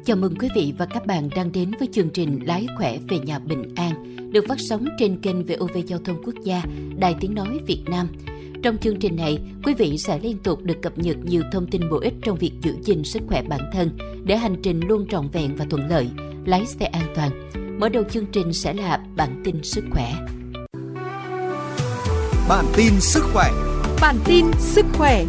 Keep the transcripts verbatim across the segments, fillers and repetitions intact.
Chào mừng quý vị và các bạn đang đến với chương trình Lái khỏe về nhà bình an, được phát sóng trên kênh vê o vê Giao thông Quốc gia, Đài Tiếng nói Việt Nam. Trong chương trình này, quý vị sẽ liên tục được cập nhật nhiều thông tin bổ ích trong việc giữ gìn sức khỏe bản thân để hành trình luôn trọn vẹn và thuận lợi, lái xe an toàn. Mở đầu chương trình sẽ là bản tin sức khỏe. Bản tin sức khỏe. Bản tin sức khỏe.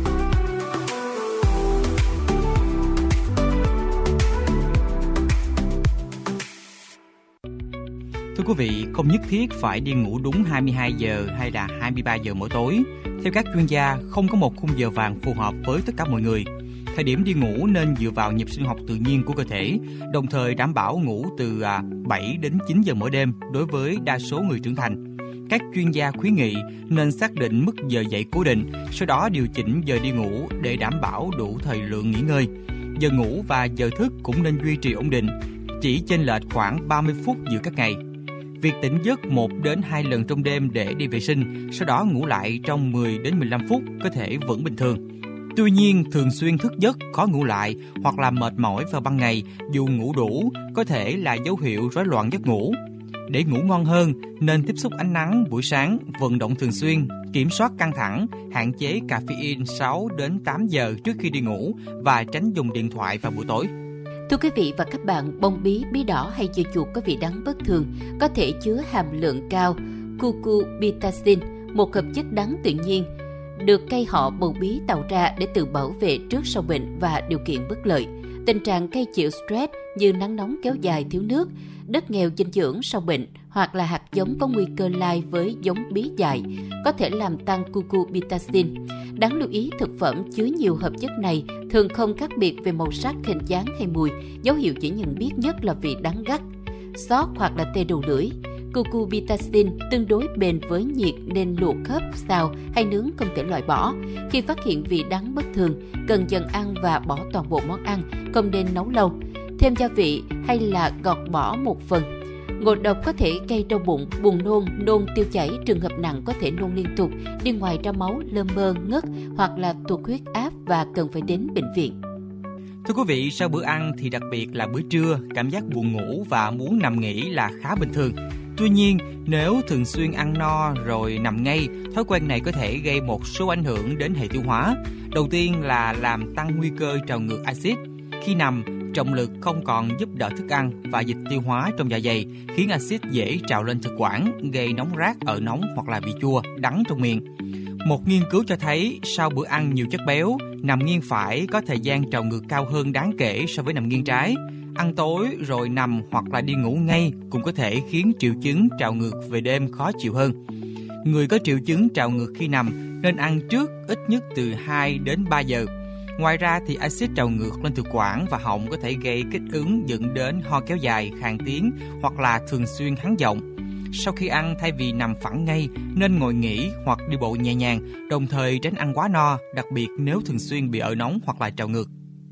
Thưa quý vị, không nhất thiết phải đi ngủ đúng hai mươi hai giờ hay là hai mươi ba giờ mỗi tối. Theo các chuyên gia, không có một khung giờ vàng phù hợp với tất cả mọi người. Thời điểm đi ngủ nên dựa vào nhịp sinh học tự nhiên của cơ thể, đồng thời đảm bảo ngủ từ bảy đến chín giờ mỗi đêm đối với đa số người trưởng thành. Các chuyên gia khuyến nghị nên xác định mức giờ dậy cố định, sau đó điều chỉnh giờ đi ngủ để đảm bảo đủ thời lượng nghỉ ngơi. Giờ ngủ và giờ thức cũng nên duy trì ổn định, chỉ chênh lệch khoảng ba mươi phút giữa các ngày. Việc tỉnh giấc một đến hai lần trong đêm để đi vệ sinh, sau đó ngủ lại trong mười đến mười lăm phút có thể vẫn bình thường. Tuy nhiên, thường xuyên thức giấc, khó ngủ lại hoặc là mệt mỏi vào ban ngày dù ngủ đủ có thể là dấu hiệu rối loạn giấc ngủ. Để ngủ ngon hơn, nên tiếp xúc ánh nắng buổi sáng, vận động thường xuyên, kiểm soát căng thẳng, hạn chế caffeine sáu đến tám giờ trước khi đi ngủ và tránh dùng điện thoại vào buổi tối. Thưa quý vị và các bạn, bông bí, bí đỏ hay dưa chuột có vị đắng bất thường có thể chứa hàm lượng cao cucurbitacin, một hợp chất đắng tự nhiên được cây họ bầu bí tạo ra để tự bảo vệ trước sâu bệnh và điều kiện bất lợi. Tình trạng cây chịu stress như nắng nóng kéo dài, thiếu nước, đất nghèo dinh dưỡng sau bệnh hoặc là hạt giống có nguy cơ lai với giống bí dại có thể làm tăng cucurbitacin. Đáng lưu ý, thực phẩm chứa nhiều hợp chất này thường không khác biệt về màu sắc, hình dáng hay mùi. Dấu hiệu chỉ nhận biết nhất là vị đắng gắt, xót hoặc là tê đầu lưỡi. Cucurbitacin tương đối bền với nhiệt nên luộc, hấp, xào hay nướng không thể loại bỏ. Khi phát hiện vị đắng bất thường, cần dần ăn và bỏ toàn bộ món ăn, không nên nấu lâu. Thêm gia vị hay là gọt bỏ một phần. Ngộ độc có thể gây đau bụng, buồn nôn, nôn tiêu chảy, trường hợp nặng có thể nôn liên tục, đi ngoài ra máu, lơ mơ, ngất hoặc là tụt huyết áp và cần phải đến bệnh viện. Thưa quý vị, sau bữa ăn thì đặc biệt là bữa trưa, cảm giác buồn ngủ và muốn nằm nghỉ là khá bình thường. Tuy nhiên, nếu thường xuyên ăn no rồi nằm ngay, thói quen này có thể gây một số ảnh hưởng đến hệ tiêu hóa. Đầu tiên là làm tăng nguy cơ trào ngược axit. Khi nằm, trọng lực không còn giúp đỡ thức ăn và dịch tiêu hóa trong dạ dày, khiến axit dễ trào lên thực quản, gây nóng rát, ở nóng hoặc là bị chua, đắng trong miệng. Một nghiên cứu cho thấy sau bữa ăn nhiều chất béo, nằm nghiêng phải có thời gian trào ngược cao hơn đáng kể so với nằm nghiêng trái. Ăn tối rồi nằm hoặc là đi ngủ ngay cũng có thể khiến triệu chứng trào ngược về đêm khó chịu hơn. Người có triệu chứng trào ngược khi nằm nên ăn trước ít nhất từ hai đến ba giờ. Ngoài ra thì axit trào ngược lên thực quản và họng có thể gây kích ứng dẫn đến ho kéo dài, khàn tiếng hoặc là thường xuyên hắng giọng. Sau khi ăn, thay vì nằm phẳng ngay, nên ngồi nghỉ hoặc đi bộ nhẹ nhàng, đồng thời tránh ăn quá no, đặc biệt nếu thường xuyên bị ở nóng hoặc là trào ngược.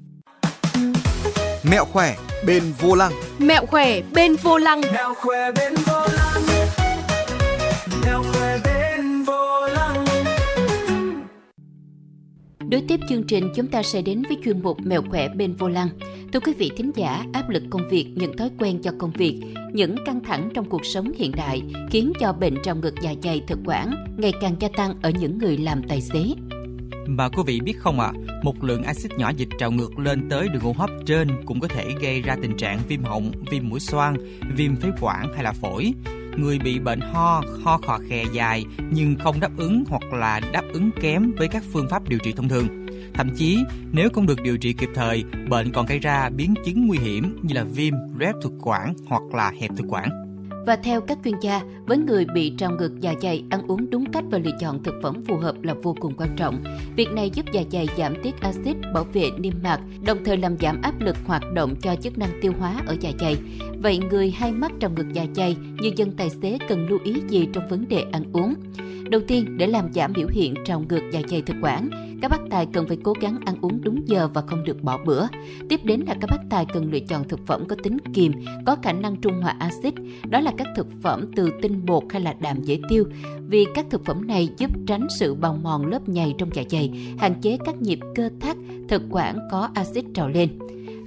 Mẹo khỏe bên vô lăng. Mẹo khỏe bên vô lăng. Mẹo khỏe bên vô lăng. Mẹo khỏe bên vô lăng. Đối tiếp chương trình, chúng ta sẽ đến với chuyên mục Mẹo khỏe bên vô lăng. Thưa quý vị thính giả, áp lực công việc, những thói quen cho công việc, những căng thẳng trong cuộc sống hiện đại khiến cho bệnh trào ngược dạ dày, thực quản ngày càng gia tăng ở những người làm tài xế. Mà quý vị biết không ạ, à, một lượng axit nhỏ dịch trào ngược lên tới đường hô hấp trên cũng có thể gây ra tình trạng viêm họng, viêm mũi xoang, viêm phế quản hay là phổi. Người bị bệnh ho, ho khò khè dài nhưng không đáp ứng hoặc là đáp ứng kém với các phương pháp điều trị thông thường. Thậm chí, nếu không được điều trị kịp thời, bệnh còn gây ra biến chứng nguy hiểm như là viêm, loét thực quản hoặc là hẹp thực quản. Và theo các chuyên gia, với người bị trào ngược dạ dày, ăn uống đúng cách và lựa chọn thực phẩm phù hợp là vô cùng quan trọng. Việc này giúp dạ dày giảm tiết axit, bảo vệ niêm mạc, đồng thời làm giảm áp lực hoạt động cho chức năng tiêu hóa ở dạ dày. Vậy người hay mắc trào ngược dạ dày như dân tài xế cần lưu ý gì trong vấn đề ăn uống? Đầu tiên, để làm giảm biểu hiện trào ngược dạ dày thực quản, các bác tài cần phải cố gắng ăn uống đúng giờ và không được bỏ bữa. Tiếp đến là các bác tài cần lựa chọn thực phẩm có tính kiềm, có khả năng trung hòa axit. Đó là các thực phẩm từ tinh bột hay là đạm dễ tiêu, vì các thực phẩm này giúp tránh sự bào mòn lớp nhầy trong dạ dày, hạn chế các nhịp cơ thắt, thực quản có axit trào lên.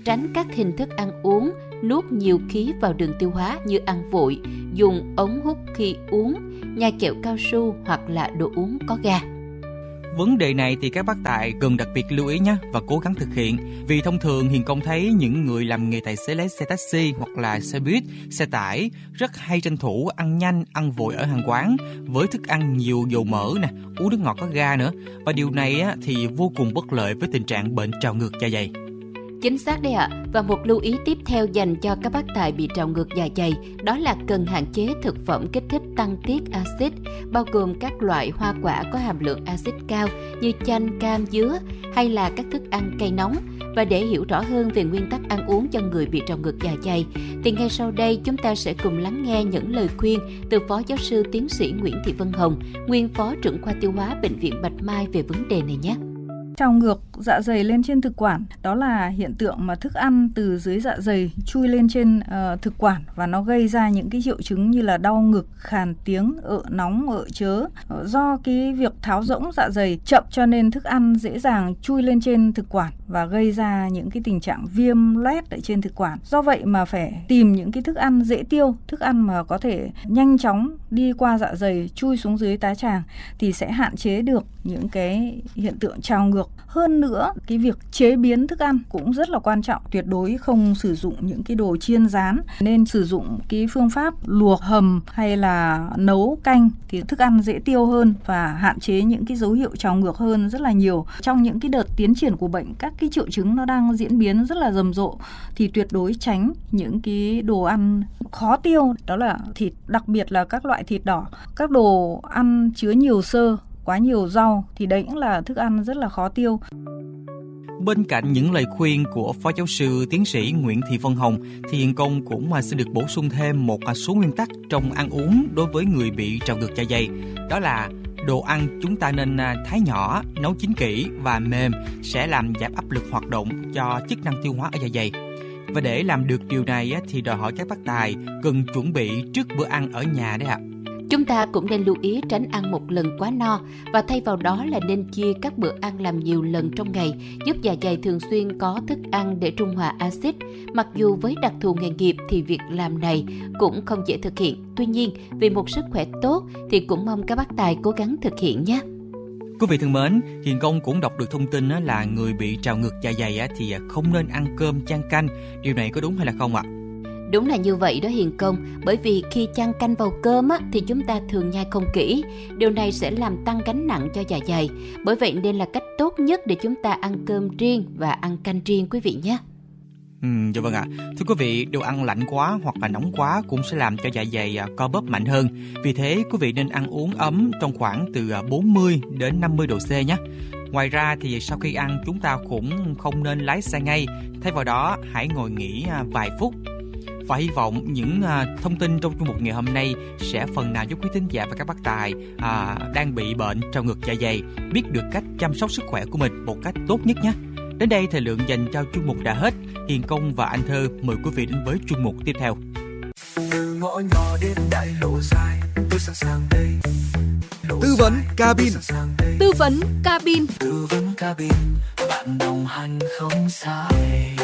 tránh các hình thức ăn uống nuốt nhiều khí vào đường tiêu hóa như ăn vội, dùng ống hút khi uống, nhai kẹo cao su hoặc là đồ uống có ga. Vấn đề này thì các bác tài cần đặc biệt lưu ý nhé và cố gắng thực hiện. Vì thông thường Hiền Công thấy những người làm nghề tài xế lái xe taxi hoặc là xe buýt, xe tải rất hay tranh thủ ăn nhanh, ăn vội ở hàng quán với thức ăn nhiều dầu mỡ nè, uống nước ngọt có ga nữa. Và điều này á, thì vô cùng bất lợi với tình trạng bệnh trào ngược dạ dày. Chính xác đấy ạ. À. Và một lưu ý tiếp theo dành cho các bác tài bị trào ngược dạ dày đó là cần hạn chế thực phẩm kích thích tăng tiết axit, bao gồm các loại hoa quả có hàm lượng axit cao như chanh, cam, dứa hay là các thức ăn cay nóng. Và để hiểu rõ hơn về nguyên tắc ăn uống cho người bị trào ngược dạ dày thì ngay sau đây chúng ta sẽ cùng lắng nghe những lời khuyên từ Phó Giáo sư Tiến sĩ Nguyễn Thị Vân Hồng, nguyên Phó trưởng khoa tiêu hóa Bệnh viện Bạch Mai về vấn đề này nhé. Trào ngược dạ dày lên trên thực quản đó là hiện tượng mà thức ăn từ dưới dạ dày chui lên trên uh, thực quản và nó gây ra những cái triệu chứng như là đau ngực, khàn tiếng, ợ nóng, ợ chớ. Do cái việc tháo rỗng dạ dày chậm cho nên thức ăn dễ dàng chui lên trên thực quản và gây ra những cái tình trạng viêm loét ở trên thực quản. Do vậy mà phải tìm những cái thức ăn dễ tiêu, thức ăn mà có thể nhanh chóng đi qua dạ dày chui xuống dưới tá tràng thì sẽ hạn chế được những cái hiện tượng trào ngược. Hơn nữa, cái việc chế biến thức ăn cũng rất là quan trọng. Tuyệt đối không sử dụng những cái đồ chiên rán, nên sử dụng cái phương pháp luộc, hầm hay là nấu canh thì thức ăn dễ tiêu hơn và hạn chế những cái dấu hiệu trào ngược hơn rất là nhiều. Trong những cái đợt tiến triển của bệnh, các cái triệu chứng nó đang diễn biến rất là rầm rộ thì tuyệt đối tránh những cái đồ ăn khó tiêu, đó là thịt, đặc biệt là các loại thịt đỏ, các đồ ăn chứa nhiều xơ, quá nhiều rau thì đấy cũng là thức ăn rất là khó tiêu. Bên cạnh những lời khuyên của Phó Giáo sư Tiến sĩ Nguyễn Thị Vân Hồng thì Hiền Công cũng xin được bổ sung thêm một số nguyên tắc trong ăn uống đối với người bị trào ngược dạ dày. Đó là đồ ăn chúng ta nên thái nhỏ, nấu chín kỹ và mềm sẽ làm giảm áp lực hoạt động cho chức năng tiêu hóa ở dạ dày. Và để làm được điều này thì đòi hỏi các bác tài cần chuẩn bị trước bữa ăn ở nhà đấy ạ. Chúng ta cũng nên lưu ý tránh ăn một lần quá no và thay vào đó là nên chia các bữa ăn làm nhiều lần trong ngày, giúp dạ dày thường xuyên có thức ăn để trung hòa axit. Mặc dù với đặc thù nghề nghiệp thì việc làm này cũng không dễ thực hiện. Tuy nhiên, vì một sức khỏe tốt thì cũng mong các bác tài cố gắng thực hiện nhé. Quý vị thân mến, Hiền Công cũng đọc được thông tin là người bị trào ngược dạ dày thì không nên ăn cơm chan canh. Điều này có đúng hay là không ạ? Đúng là như vậy đó Hiền Công, bởi vì khi chan canh vào cơm á, thì chúng ta thường nhai không kỹ. Điều này sẽ làm tăng gánh nặng cho dạ dày. Bởi vậy nên là cách tốt nhất để chúng ta ăn cơm riêng và ăn canh riêng quý vị nhé. Ừ, dạ vâng ạ. Thưa quý vị, đồ ăn lạnh quá hoặc là nóng quá cũng sẽ làm cho dạ dày co bóp mạnh hơn. Vì thế quý vị nên ăn uống ấm trong khoảng từ bốn mươi đến năm mươi độ C nhé. Ngoài ra thì sau khi ăn chúng ta cũng không nên lái xe ngay. Thay vào đó hãy ngồi nghỉ vài phút. Và hy vọng những uh, thông tin trong chương mục ngày hôm nay sẽ phần nào giúp quý thính giả và các bác tài uh, đang bị bệnh trào ngược dạ dày biết được cách chăm sóc sức khỏe của mình một cách tốt nhất nhé. Đến đây thời lượng dành cho chương mục đã hết. Hiền Công và Anh Thơ mời quý vị đến với chương mục tiếp theo. Từ ngõ nhỏ đến đại lộ dài, tôi sẵn sàng đây. Tư vấn cabin. Tư vấn cabin. Tư vấn cabin, bạn đồng hành không sai.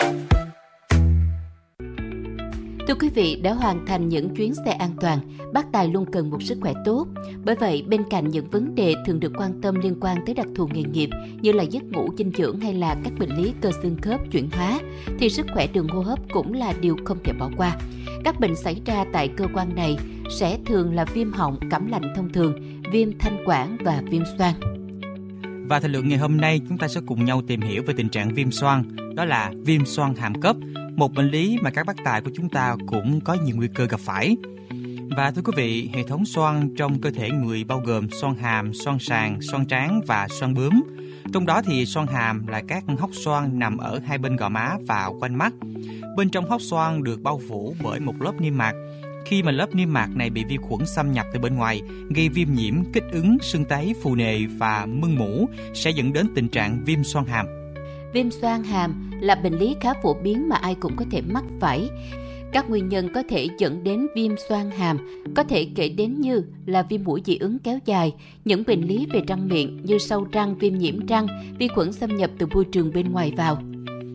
Thưa quý vị, để hoàn thành những chuyến xe an toàn, bác tài luôn cần một sức khỏe tốt. Bởi vậy, bên cạnh những vấn đề thường được quan tâm liên quan tới đặc thù nghề nghiệp như là giấc ngủ, dinh dưỡng hay là các bệnh lý cơ xương khớp chuyển hóa, thì sức khỏe đường hô hấp cũng là điều không thể bỏ qua. Các bệnh xảy ra tại cơ quan này sẽ thường là viêm họng, cảm lạnh thông thường, viêm thanh quản và viêm xoang. Và thời lượng ngày hôm nay chúng ta sẽ cùng nhau tìm hiểu về tình trạng viêm xoang, đó là viêm xoang hàm cấp, một bệnh lý mà các bác tài của chúng ta cũng có nhiều nguy cơ gặp phải. Và thưa quý vị, hệ thống xoang trong cơ thể người bao gồm xoang hàm, xoang sàn, xoang trán và xoang bướm. Trong đó thì xoang hàm là các hốc xoang nằm ở hai bên gò má và quanh mắt. Bên trong hốc xoang được bao phủ bởi một lớp niêm mạc. Khi mà lớp niêm mạc này bị vi khuẩn xâm nhập từ bên ngoài, gây viêm nhiễm, kích ứng, sưng tấy, phù nề và mưng mủ sẽ dẫn đến tình trạng viêm xoang hàm. Viêm xoang hàm là bệnh lý khá phổ biến mà ai cũng có thể mắc phải. Các nguyên nhân có thể dẫn đến viêm xoang hàm có thể kể đến như là viêm mũi dị ứng kéo dài, những bệnh lý về răng miệng như sâu răng, viêm nhiễm răng, vi khuẩn xâm nhập từ môi trường bên ngoài vào.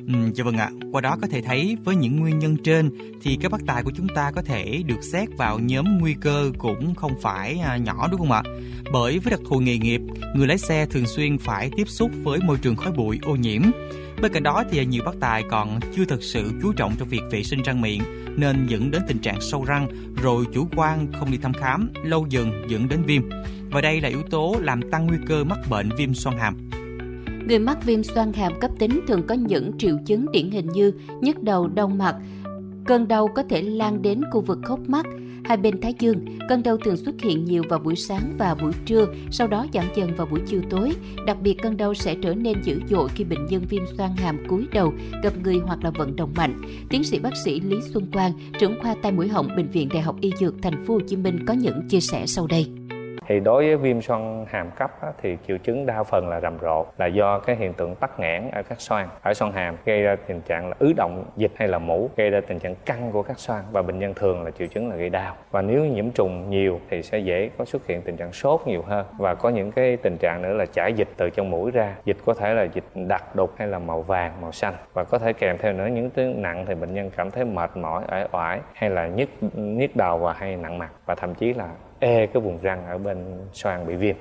Ừ, dạ vâng ạ. Qua đó có thể thấy với những nguyên nhân trên thì cái bác tài của chúng ta có thể được xét vào nhóm nguy cơ cũng không phải nhỏ, đúng không ạ? Bởi với đặc thù nghề nghiệp, người lái xe thường xuyên phải tiếp xúc với môi trường khói bụi ô nhiễm. Bên cạnh đó thì nhiều bác tài còn chưa thực sự chú trọng trong việc vệ sinh răng miệng, nên dẫn đến tình trạng sâu răng, rồi chủ quan không đi thăm khám, lâu dần dẫn đến viêm. Và đây là yếu tố làm tăng nguy cơ mắc bệnh viêm xoang hàm. Người mắc viêm xoang hàm cấp tính thường có những triệu chứng điển hình như nhức đầu, đau mặt. Cơn đau có thể lan đến khu vực hốc mắt, hai bên thái dương. Cơn đau thường xuất hiện nhiều vào buổi sáng và buổi trưa, sau đó giảm dần vào buổi chiều tối. Đặc biệt cơn đau sẽ trở nên dữ dội khi bệnh nhân viêm xoang hàm cúi đầu, gập người hoặc là vận động mạnh. Tiến sĩ bác sĩ Lý Xuân Quang, trưởng khoa tai mũi họng Bệnh viện Đại học Y Dược Thành phố Hồ Chí Minh có những chia sẻ sau đây. Thì đối với viêm xoang hàm cấp á, thì triệu chứng đa phần là rầm rộ, là do cái hiện tượng tắc nghẽn ở các xoang, ở xoang hàm, gây ra tình trạng là ứ động dịch hay là mủ, gây ra tình trạng căng của các xoang, và bệnh nhân thường là triệu chứng là gây đau. Và nếu nhiễm trùng nhiều thì sẽ dễ có xuất hiện tình trạng sốt nhiều hơn, và có những cái tình trạng nữa là chảy dịch từ trong mũi ra. Dịch có thể là dịch đặc đục hay là màu vàng, màu xanh, và có thể kèm theo nữa những thứ nặng thì bệnh nhân cảm thấy mệt mỏi, uể oải hay là nhức nhức đầu và hay nặng mặt, và thậm chí là ê cái vùng răng ở bên xoang bị viêm.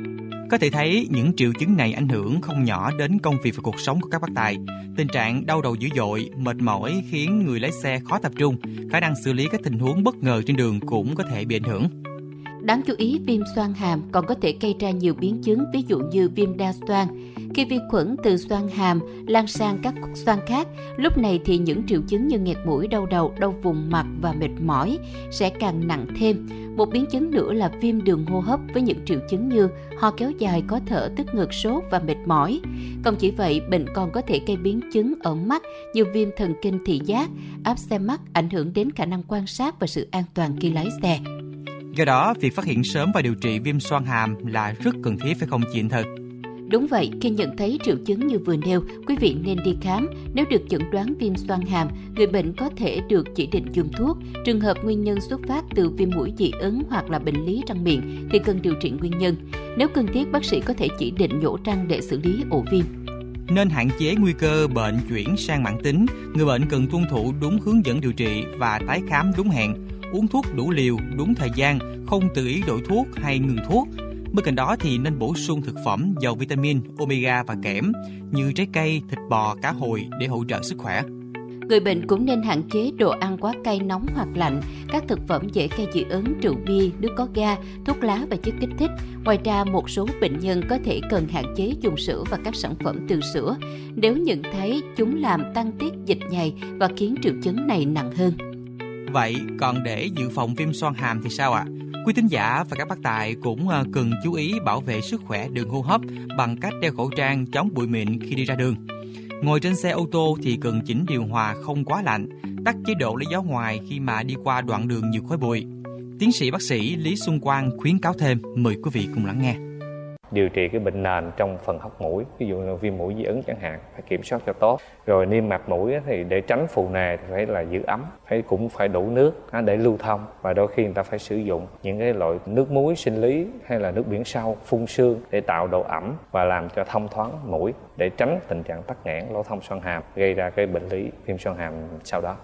Có thể thấy những triệu chứng này ảnh hưởng không nhỏ đến công việc và cuộc sống của các bác tài. Tình trạng đau đầu dữ dội, mệt mỏi khiến người lái xe khó tập trung, khả năng xử lý các tình huống bất ngờ trên đường cũng có thể bị ảnh hưởng. Đáng chú ý, viêm xoang hàm còn có thể gây ra nhiều biến chứng, ví dụ như viêm đa xoang. Khi vi khuẩn từ xoang hàm lan sang các xoang khác, lúc này thì những triệu chứng như nghẹt mũi, đau đầu, đau vùng mặt và mệt mỏi sẽ càng nặng thêm. Một biến chứng nữa là viêm đường hô hấp với những triệu chứng như ho kéo dài, khó thở, tức ngực, sốt và mệt mỏi. Không chỉ vậy, bệnh còn có thể gây biến chứng ở mắt như viêm thần kinh thị giác, áp xe mắt, ảnh hưởng đến khả năng quan sát và sự an toàn khi lái xe. Do đó, việc phát hiện sớm và điều trị viêm xoang hàm là rất cần thiết, phải không chị Thật? Đúng vậy, khi nhận thấy triệu chứng như vừa nêu, quý vị nên đi khám. Nếu được chẩn đoán viêm xoang hàm, người bệnh có thể được chỉ định dùng thuốc. Trường hợp nguyên nhân xuất phát từ viêm mũi dị ứng hoặc là bệnh lý răng miệng thì cần điều trị nguyên nhân. Nếu cần thiết, bác sĩ có thể chỉ định nhổ răng để xử lý ổ viêm. Nên hạn chế nguy cơ bệnh chuyển sang mãn tính, người bệnh cần tuân thủ đúng hướng dẫn điều trị và tái khám đúng hẹn, uống thuốc đủ liều, đúng thời gian, không tự ý đổi thuốc hay ngừng thuốc. Bên cạnh đó thì nên bổ sung thực phẩm giàu vitamin, omega và kẽm như trái cây, thịt bò, cá hồi để hỗ trợ sức khỏe. Người bệnh cũng nên hạn chế đồ ăn quá cay, nóng hoặc lạnh, các thực phẩm dễ gây dị ứng, rượu bia, nước có ga, thuốc lá và chất kích thích. Ngoài ra, một số bệnh nhân có thể cần hạn chế dùng sữa và các sản phẩm từ sữa nếu nhận thấy chúng làm tăng tiết dịch nhầy và khiến triệu chứng này nặng hơn. Vậy còn để dự phòng viêm xoang hàm thì sao ạ? Quý thính giả và các bác tài cũng cần chú ý bảo vệ sức khỏe đường hô hấp bằng cách đeo khẩu trang chống bụi mịn khi đi ra đường. Ngồi trên xe ô tô thì cần chỉnh điều hòa không quá lạnh, tắt chế độ lấy gió ngoài khi mà đi qua đoạn đường nhiều khói bụi. Tiến sĩ bác sĩ Lý Xuân Quang khuyến cáo thêm, mời quý vị cùng lắng nghe. Điều trị cái bệnh nền trong phần hốc mũi, ví dụ như viêm mũi dị ứng chẳng hạn, phải kiểm soát cho tốt. Rồi niêm mạc mũi thì để tránh phù nề thì phải là giữ ấm, phải cũng phải đủ nước để lưu thông, và đôi khi người ta phải sử dụng những cái loại nước muối sinh lý hay là nước biển sâu phun sương để tạo độ ẩm và làm cho thông thoáng mũi, để tránh tình trạng tắc nghẽn lỗ thông xoang hàm gây ra cái bệnh lý viêm xoang hàm sau đó.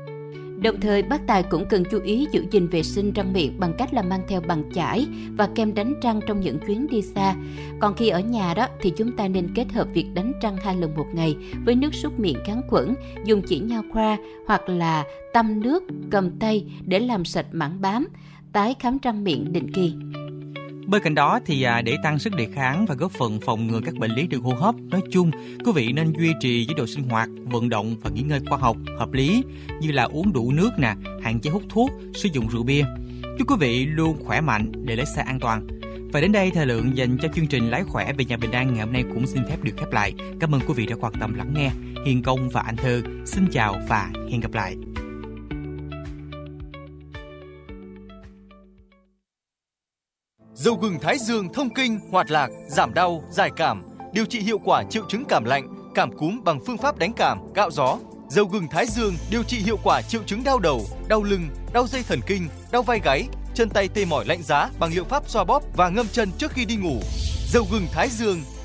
Đồng thời, bác tài cũng cần chú ý giữ gìn vệ sinh răng miệng bằng cách là mang theo bằng chải và kem đánh răng trong những chuyến đi xa. Còn khi ở nhà đó thì chúng ta nên kết hợp việc đánh răng hai lần một ngày với nước súc miệng kháng khuẩn, dùng chỉ nha khoa hoặc là tăm nước cầm tay để làm sạch mảng bám, tái khám răng miệng định kỳ. Bên cạnh đó thì để tăng sức đề kháng và góp phần phòng ngừa các bệnh lý đường hô hấp nói chung, quý vị nên duy trì chế độ sinh hoạt, vận động và nghỉ ngơi khoa học, hợp lý như là uống đủ nước nè, hạn chế hút thuốc, sử dụng rượu bia. Chúc quý vị luôn khỏe mạnh để lái xe an toàn. Và đến đây thời lượng dành cho chương trình Lái khỏe về nhà bình an ngày hôm nay cũng xin phép được khép lại. Cảm ơn quý vị đã quan tâm lắng nghe. Hiền Công và Anh Thơ xin chào và hẹn gặp lại. Dầu gừng Thái Dương thông kinh, hoạt lạc, giảm đau, giải cảm, điều trị hiệu quả triệu chứng cảm lạnh, cảm cúm bằng phương pháp đánh cảm, gạo gió. Dầu gừng Thái Dương điều trị hiệu quả triệu chứng đau đầu, đau lưng, đau dây thần kinh, đau vai gáy, chân tay tê mỏi lạnh giá bằng liệu pháp xoa bóp và ngâm chân trước khi đi ngủ. Dầu gừng Thái Dương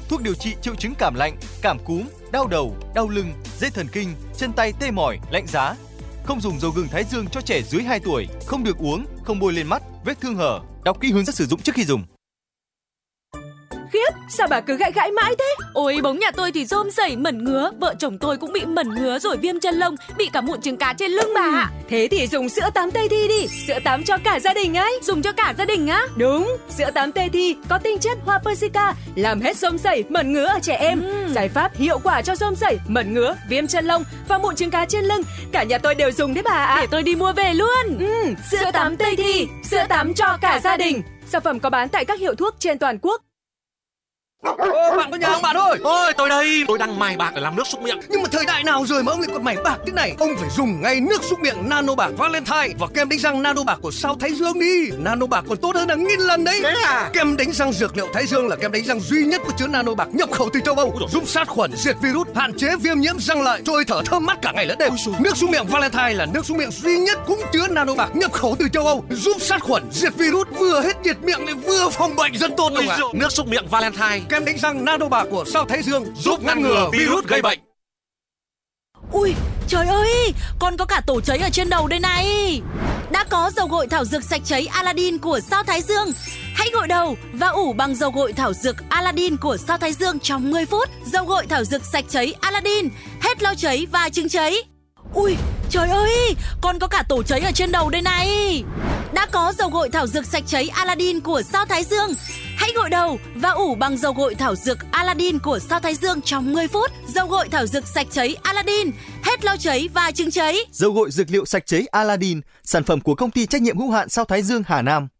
thuốc điều trị triệu chứng cảm lạnh, cảm cúm, đau đầu, đau lưng, dây thần kinh, chân tay tê mỏi, lạnh giá. Không dùng dầu gừng thái dương cho trẻ dưới hai tuổi, không được uống, không bôi lên mắt, vết thương hở. Đọc kỹ hướng dẫn sử dụng trước khi dùng. Khiếp, sao bà cứ gãi gãi mãi thế? Ôi, bóng nhà tôi thì rôm rẩy mẩn ngứa, vợ chồng tôi cũng bị mẩn ngứa rồi viêm chân lông, bị cả mụn trứng cá trên lưng bà ạ. Thế thì dùng sữa tắm Tây Thi đi, sữa tắm cho cả gia đình ấy. Dùng cho cả gia đình á? Đúng, sữa tắm Tây Thi có tinh chất hoa persica, làm hết rôm rẩy, mẩn ngứa ở trẻ em. Ừ. Giải pháp hiệu quả cho rôm rẩy, mẩn ngứa, viêm chân lông và mụn trứng cá trên lưng. Cả nhà tôi đều dùng đấy bà ạ. Để tôi đi mua về luôn. Ừ, sữa, sữa tắm Tây Thi, sữa tắm cho cả gia đình. Sản phẩm có bán tại các hiệu thuốc trên toàn quốc. Ô, bạn có nhà không bạn ơi? Ôi, tôi đây, tôi đang mài bạc để làm nước súc miệng. Nhưng mà thời đại nào rồi mà ông lại còn mài bạc thế này? Ông phải dùng ngay nước súc miệng Nano Bạc Valentine và kem đánh răng Nano Bạc của Sao Thái Dương đi. Nano Bạc còn tốt hơn hàng nghìn lần đấy. Thế à? Kem đánh răng dược liệu Thái Dương là kem đánh răng duy nhất có chứa Nano Bạc nhập khẩu từ châu Âu, giúp sát khuẩn, diệt virus, hạn chế viêm nhiễm răng lợi, trôi thở thơm mát cả ngày lẫn đêm. Nước súc miệng Valentine là nước súc miệng duy nhất cũng chứa Nano Bạc nhập khẩu từ châu Âu, giúp sát khuẩn, diệt virus, vừa hết nhiệt miệng lại vừa phòng bệnh rất tốt luôn ạ. Nước súc miệng Valentine, kem đánh răng Nano Bạc của Sao Thái Dương giúp ngăn ngừa virus gây bệnh. Ui, trời ơi, con có cả tổ cháy ở trên đầu đây này. Đã có dầu gội thảo dược sạch cháy Aladdin của Sao Thái Dương. Hãy gội đầu và ủ bằng dầu gội thảo dược Aladdin của Sao Thái Dương trong mười phút. Dầu gội thảo dược sạch cháy Aladdin, hết lau cháy và chứng cháy. Ui, trời ơi, con có cả tổ cháy ở trên đầu đây này. Đã có dầu gội thảo dược sạch cháy Aladdin của Sao Thái Dương. Hãy gội đầu và ủ bằng dầu gội thảo dược Aladdin của Sao Thái Dương trong mười phút. Dầu gội thảo dược sạch cháy Aladdin, hết lau cháy và chứng cháy. Dầu gội dược liệu sạch cháy Aladdin, sản phẩm của công ty trách nhiệm hữu hạn Sao Thái Dương Hà Nam.